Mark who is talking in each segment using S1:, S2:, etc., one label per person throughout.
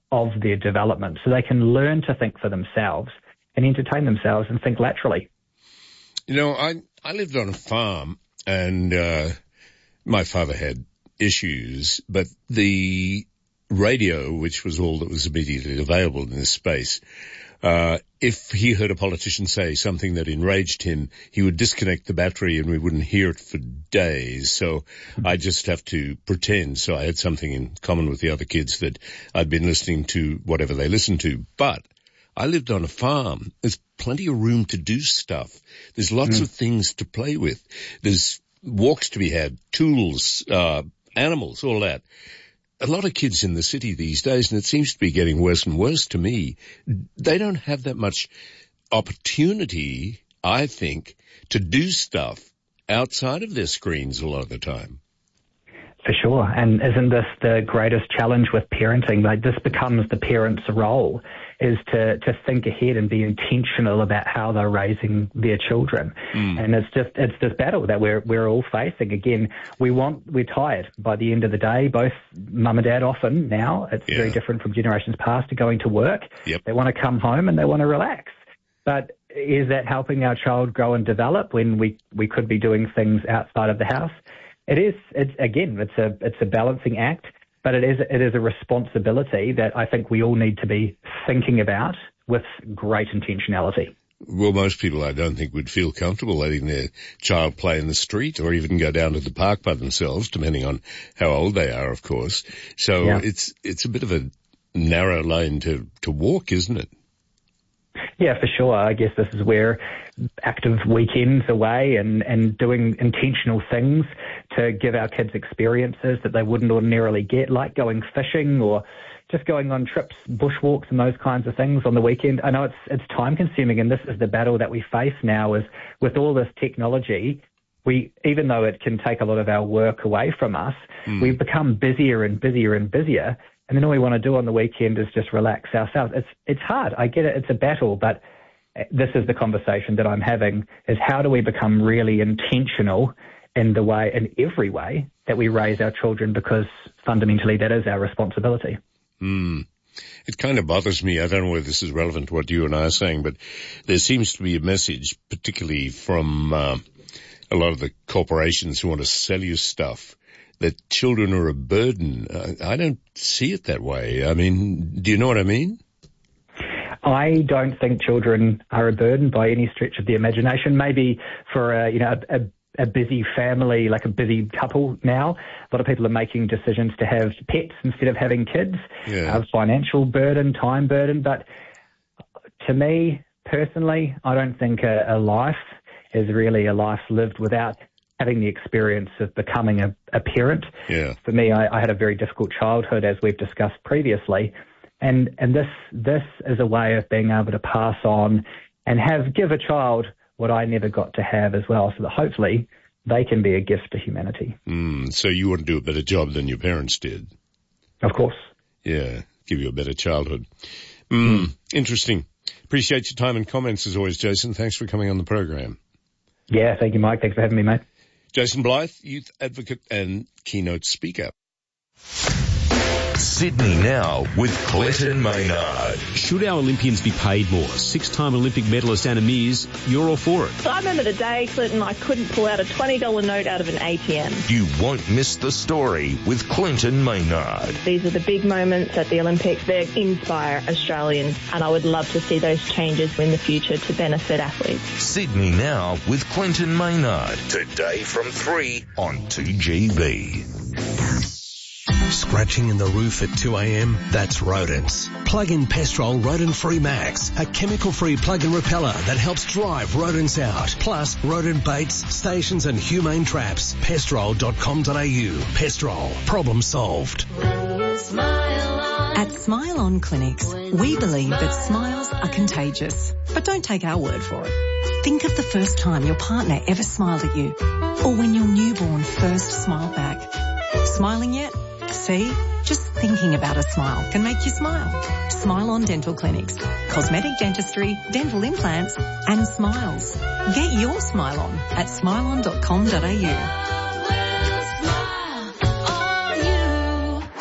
S1: of their development, so they can learn to think for themselves and entertain themselves and think laterally.
S2: You know, I lived on a farm, and my father had issues, but the radio, which was all that was immediately available in this space, if he heard a politician say something that enraged him, he would disconnect the battery and we wouldn't hear it for days. So I just have to pretend. So I had something in common with the other kids, that I'd been listening to whatever they listened to. But I lived on a farm. There's plenty of room to do stuff. There's lots of things to play with. There's walks to be had, tools, animals, all that. A lot of kids in the city these days, and it seems to be getting worse and worse to me, they don't have that much opportunity, I think, to do stuff outside of their screens a lot of the time.
S1: For sure. And isn't this the greatest challenge with parenting? Like, this becomes the parent's role, is to think ahead and be intentional about how they're raising their children. And it's this battle that we're all facing. Again, we're tired by the end of the day, both mum and dad often now. It's very different from generations past, to going to work. They want to come home and they want to relax. But is that helping our child grow and develop when we could be doing things outside of the house? It is. It's a balancing act, but it is a responsibility that I think we all need to be thinking about with great intentionality.
S2: Well, most people, I don't think, would feel comfortable letting their child play in the street or even go down to the park by themselves, depending on how old they are, of course. So it's a bit of a narrow lane to walk, isn't it?
S1: Yeah, for sure. I guess this is where active weekends away and doing intentional things to give our kids experiences that they wouldn't ordinarily get, like going fishing or just going on trips, bushwalks and those kinds of things on the weekend. I know it's time consuming, and this is the battle that we face now, is with all this technology, even though it can take a lot of our work away from us, we've become busier and busier and busier. And then all we want to do on the weekend is just relax ourselves. It's hard. I get it. It's a battle, but this is the conversation that I'm having, is how do we become really intentional in every way that we raise our children, because fundamentally that is our responsibility.
S2: It kind of bothers me. I don't know whether this is relevant to what you and I are saying, but there seems to be a message, particularly from a lot of the corporations who want to sell you stuff, that children are a burden. I don't see it that way. I mean, do you know what I mean?
S1: I don't think children are a burden by any stretch of the imagination. Maybe for a busy family, like a busy couple now, a lot of people are making decisions to have pets instead of having kids. Financial burden, time burden. But to me, personally, I don't think a life is really a life lived without having the experience of becoming a parent. For me, I had a very difficult childhood, as we've discussed previously, and this is a way of being able to pass on and give a child what I never got to have as well, so that hopefully they can be a gift to humanity.
S2: So you want to do a better job than your parents did?
S1: Of course.
S2: Yeah, give you a better childhood. Interesting. Appreciate your time and comments as always, Jason. Thanks for coming on the program.
S1: Yeah, thank you, Mike. Thanks for having me, mate.
S2: Jason Blythe, youth advocate and keynote speaker.
S3: Sydney Now with Clinton Maynard.
S4: Should our Olympians be paid more? 6-time Olympic medalist Anna Meares, you're all for it.
S5: So I remember the day, Clinton, I couldn't pull out a $20 note out of an ATM.
S3: You won't miss the story with Clinton Maynard.
S5: These are the big moments at the Olympics. They inspire Australians, and I would love to see those changes in the future to benefit athletes.
S3: Sydney Now with Clinton Maynard. Today from 3 on 2GB.
S6: Scratching in the roof at 2 a.m? That's rodents. Plug in Pestrol Rodent-Free Max, a chemical-free plug-in repeller that helps drive rodents out. Plus, rodent baits, stations and humane traps. Pestrol.com.au. Pestrol. Problem solved.
S7: At Smile On Clinics, we believe that smiles are contagious. But don't take our word for it. Think of the first time your partner ever smiled at you, or when your newborn first smiled back. Smiling yet? See? Just thinking about a smile can make you smile. Smile On Dental Clinics. Cosmetic dentistry, dental implants and smiles. Get your smile on at smileon.com.au.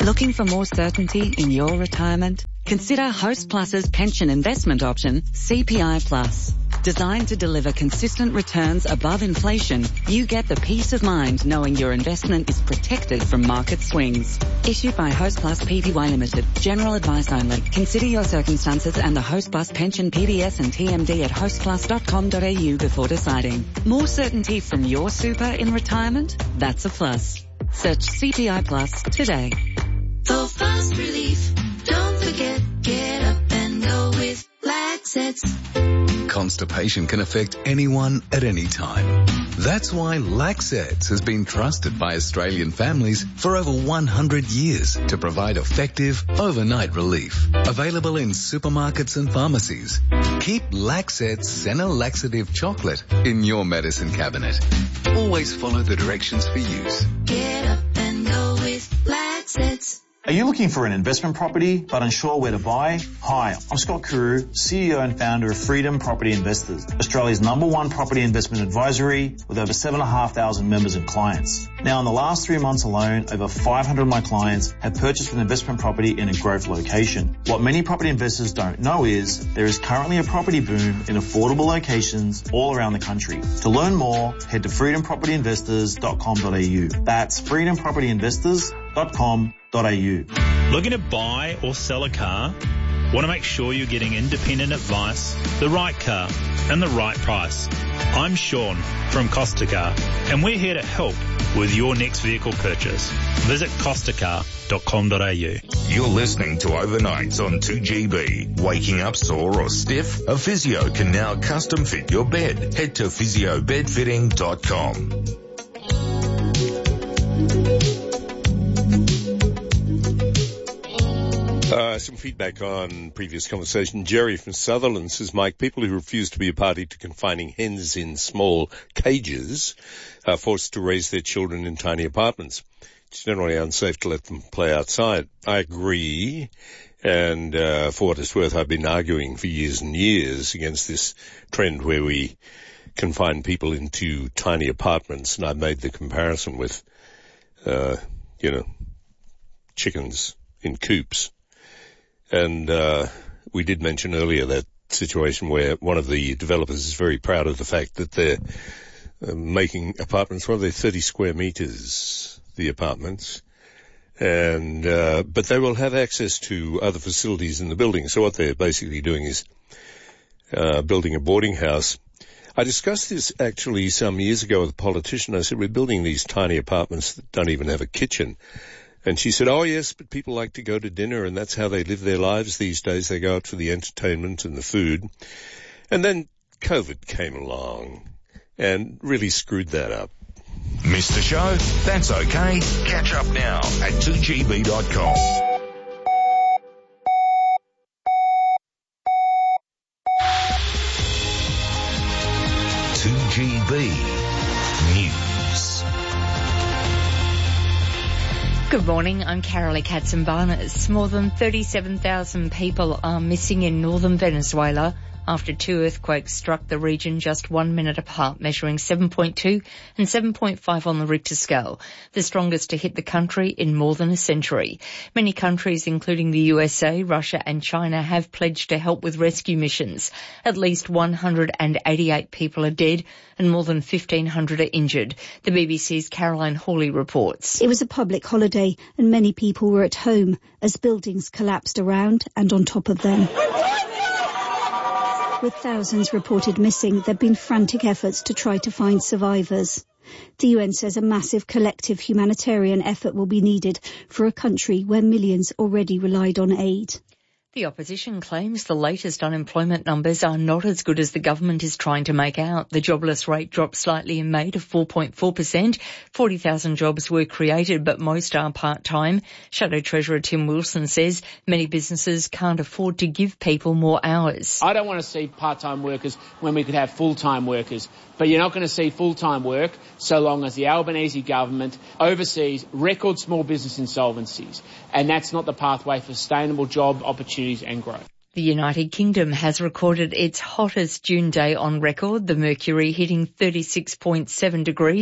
S8: Looking for more certainty in your retirement? Consider Host Plus's pension investment option, CPI Plus. Designed to deliver consistent returns above inflation, you get the peace of mind knowing your investment is protected from market swings. Issued by Host Plus Pty Limited. General advice only. Consider your circumstances and the Host Plus pension PDS and TMD at hostplus.com.au before deciding. More certainty from your super in retirement? That's a plus. Search CPI Plus today.
S9: For fast relief, don't forget, get up and go with Laxets.
S10: Constipation can affect anyone at any time. That's why Laxets has been trusted by Australian families for over 100 years to provide effective overnight relief. Available in supermarkets and pharmacies. Keep Laxets Senna Laxative Chocolate in your medicine cabinet. Always follow the directions for use.
S9: Get up and go with Laxets.
S11: Are you looking for an investment property but unsure where to buy? Hi, I'm Scott Kuru, CEO and founder of Freedom Property Investors, Australia's #1 property investment advisory with over 7,500 members and clients. Now, in the last 3 months alone, over 500 of my clients have purchased an investment property in a growth location. What many property investors don't know is there is currently a property boom in affordable locations all around the country. To learn more, head to freedompropertyinvestors.com.au. That's freedompropertyinvestors.com.au.
S12: Looking to buy or sell a car? Want to make sure you're getting independent advice, the right car, and the right price? I'm Sean from Costacar, and we're here to help with your next vehicle purchase. Visit costacar.com.au.
S3: You're listening to Overnights on 2GB. Waking up sore or stiff? A physio can now custom fit your bed. Head to physiobedfitting.com.
S2: Some feedback on previous conversation. Jerry from Sutherland says, Mike, people who refuse to be a party to confining hens in small cages are forced to raise their children in tiny apartments. It's generally unsafe to let them play outside. I agree. And for what it's worth, I've been arguing for years and years against this trend where we confine people into tiny apartments. And I've made the comparison with, chickens in coops. And we did mention earlier that situation where one of the developers is very proud of the fact that they're making apartments, 30 square meters, the apartments, and but they will have access to other facilities in the building. So what they're basically doing is building a boarding house. I discussed this actually some years ago with a politician. I said, we're building these tiny apartments that don't even have a kitchen. And she said, oh, yes, but people like to go to dinner, and that's how they live their lives these days. They go out for the entertainment and the food. And then COVID came along and really screwed that up.
S3: Missed the show? That's okay. Catch up now at 2gb.com. News.
S13: Good morning, I'm Carolee Katzenbarnes. More than 37,000 people are missing in northern Venezuela after two earthquakes struck the region just 1 minute apart, measuring 7.2 and 7.5 on the Richter scale, the strongest to hit the country in more than a century. Many countries, including the USA, Russia and China, have pledged to help with rescue missions. At least 188 people are dead and more than 1,500 are injured. The BBC's Caroline Hawley reports.
S14: It was a public holiday and many people were at home as buildings collapsed around and on top of them. With thousands reported missing, there have been frantic efforts to try to find survivors. The UN says a massive collective humanitarian effort will be needed for a country where millions already relied on aid.
S13: The opposition claims the latest unemployment numbers are not as good as the government is trying to make out. The jobless rate dropped slightly in May to 4.4%. 40,000 jobs were created, but most are part-time. Shadow Treasurer Tim Wilson says many businesses can't afford to give people more hours.
S15: I don't want to see part-time workers when we could have full-time workers. But you're not going to see full-time work so long as the Albanese government oversees record small business insolvencies. And that's not the pathway for sustainable job opportunities and growth.
S13: The United Kingdom has recorded its hottest June day on record, the mercury hitting 36.7 degrees,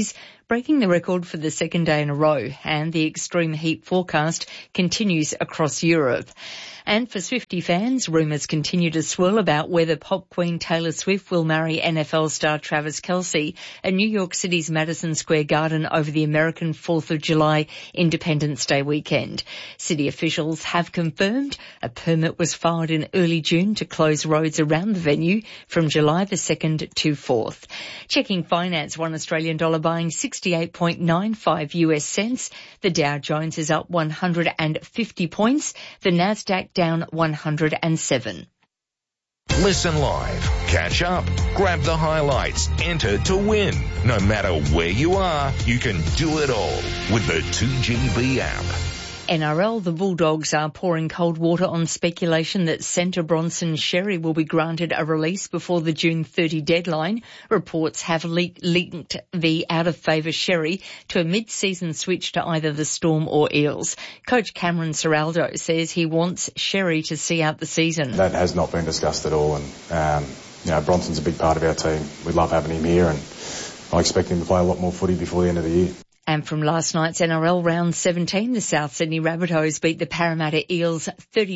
S13: breaking the record for the second day in a row, and the extreme heat forecast continues across Europe. And for Swiftie fans, rumours continue to swirl about whether pop queen Taylor Swift will marry NFL star Travis Kelce at New York City's Madison Square Garden over the American 4th of July Independence Day weekend. City officials have confirmed a permit was filed in early June to close roads around the venue from July the 2nd to 4th. Checking finance, $1 Australian dollar buying 68.95 US cents. The Dow Jones is up 150 points. The Nasdaq down 107.
S3: Listen live, catch up, grab the highlights, enter to win. No matter where you are, you can do it all with the 2GB app.
S13: NRL, the Bulldogs are pouring cold water on speculation that centre Bronson Xerri will be granted a release before the June 30 deadline. Reports have linked the out-of-favour Xerri to a mid-season switch to either the Storm or Eels. Coach Cameron Ciraldo says he wants Xerri to see out the season.
S16: That has not been discussed at all, and Bronson's a big part of our team. We love having him here, and I expect him to play a lot more footy before the end of the year.
S13: And from last night's NRL round 17, the South Sydney Rabbitohs beat the Parramatta Eels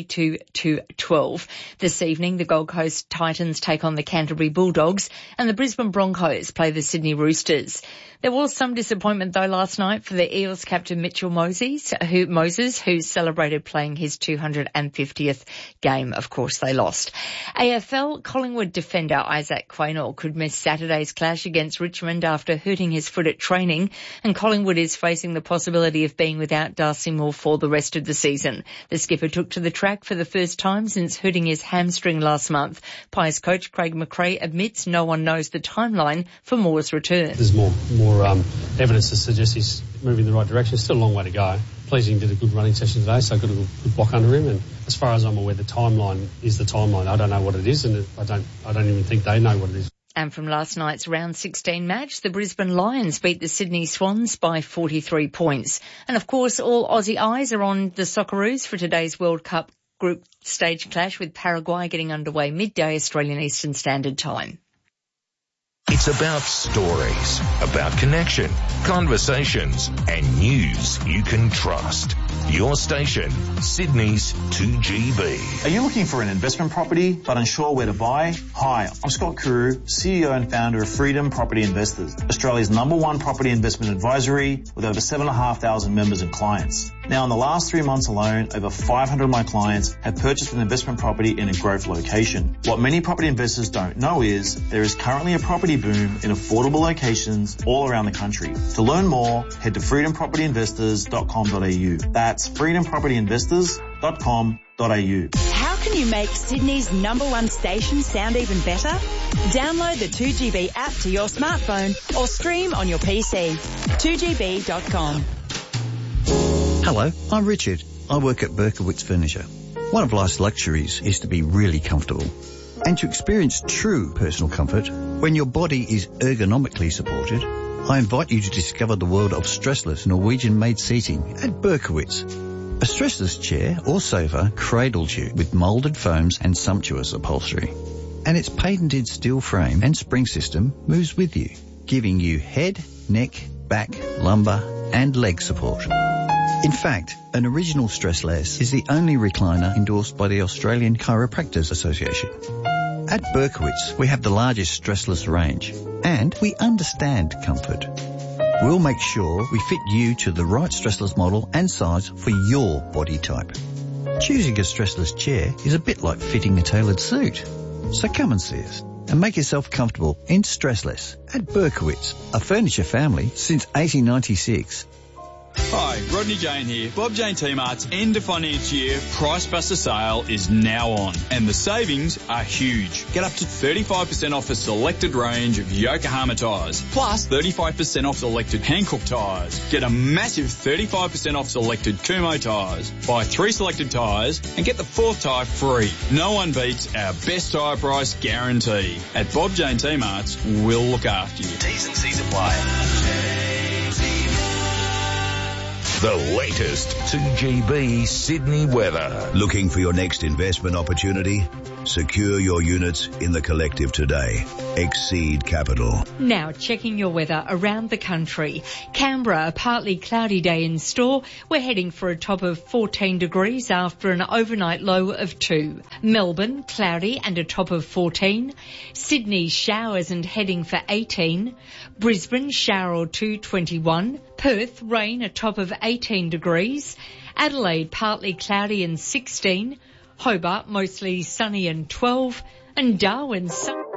S13: 32-12. This evening, the Gold Coast Titans take on the Canterbury Bulldogs and the Brisbane Broncos play the Sydney Roosters. There was some disappointment, though, last night for the Eels captain Mitchell Moses, who celebrated playing his 250th game. Of course, they lost. AFL Collingwood defender Isaac Quaynor could miss Saturday's clash against Richmond after hurting his foot at training, and Collingwood is facing the possibility of being without Darcy Moore for the rest of the season. The skipper took to the track for the first time since hurting his hamstring last month. Pies coach Craig McRae admits no one knows the timeline for Moore's return.
S17: There's more evidence to suggest he's moving in the right direction. Still a long way to go. Pleasing did a good running session today, so I got a good block under him. And as far as I'm aware, the timeline is the timeline. I don't know what it is, and I don't even think they know what it is.
S13: And from last night's round 16 match, the Brisbane Lions beat the Sydney Swans by 43 points. And of course, all Aussie eyes are on the Socceroos for today's World Cup group stage clash, with Paraguay getting underway midday Australian Eastern Standard Time.
S3: It's about stories, about connection, conversations, and news you can trust. Your station, Sydney's 2GB.
S11: Are you looking for an investment property but unsure where to buy? Hi, I'm Scott Kuru, CEO and founder of Freedom Property Investors, Australia's #1 property investment advisory with over 7,500 members and clients. Now, in the last 3 months alone, over 500 of my clients have purchased an investment property in a growth location. What many property investors don't know is there is currently a property boom in affordable locations all around the country. To learn more, head to freedompropertyinvestors.com.au. That's freedompropertyinvestors.com.au.
S18: How can you make Sydney's #1 station sound even better? Download the 2GB app to your smartphone or stream on your PC. 2GB.com.
S19: Hello, I'm Richard. I work at Berkowitz Furniture. One of life's luxuries is to be really comfortable and to experience true personal comfort when your body is ergonomically supported. I invite you to discover the world of stressless Norwegian-made seating at Berkowitz. A stressless chair or sofa cradles you with moulded foams and sumptuous upholstery. And its patented steel frame and spring system moves with you, giving you head, neck, back, lumbar and leg support. In fact, an original stressless is the only recliner endorsed by the Australian Chiropractors Association. At Berkowitz, we have the largest stressless range, and we understand comfort. We'll make sure we fit you to the right stressless model and size for your body type. Choosing a stressless chair is a bit like fitting a tailored suit. So come and see us and make yourself comfortable in stressless at Berkowitz, a furniture family since 1896.
S20: Hi, Rodney Jane here. Bob Jane T-Mart's end of financial year Price Buster sale is now on, and the savings are huge. Get up to 35% off a selected range of Yokohama tyres, plus 35% off selected Hankook tyres. Get a massive 35% off selected Kumho tyres. Buy 3 selected tyres and get the 4th tyre free. No one beats our best tyre price guarantee. At Bob Jane T-Mart's, we'll look after you.
S3: T's and C's apply. The latest 2GB Sydney weather.
S21: Looking for your next investment opportunity? Secure your units in the Collective today. Exceed Capital.
S13: Now checking your weather around the country. Canberra, a partly cloudy day in store. We're heading for a top of 14 degrees after an overnight low of 2. Melbourne, cloudy and a top of 14. Sydney, showers and heading for 18. Brisbane, shower or 2, 21. Perth, rain, a top of 18 degrees. Adelaide, partly cloudy and 16. Hobart, mostly sunny and 12. And Darwin, sun.